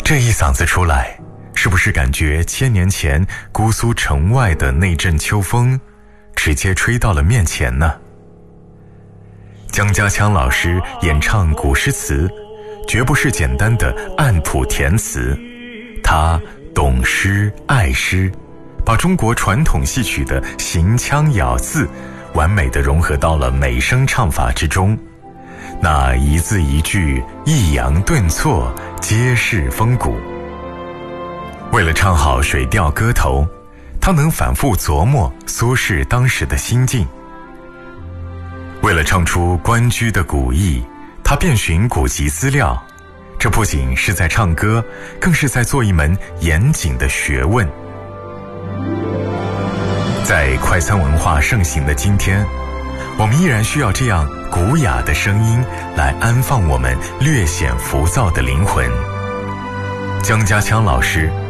这一嗓子出来，是不是感觉千年前姑苏城外的那阵秋风直接吹到了面前呢？江家强老师演唱古诗词，绝不是简单的按谱填词，他懂诗爱诗，把中国传统戏曲的行腔咬字完美地融合到了美声唱法之中，那一字一句抑扬顿挫，皆是风骨。为了唱好水调歌头，他能反复琢磨苏轼当时的心境。为了唱出关雎的古意，他遍寻古籍资料，这不仅是在唱歌，更是在做一门严谨的学问。在快餐文化盛行的今天，我们依然需要这样古雅的声音来安放我们略显浮躁的灵魂。江家强老师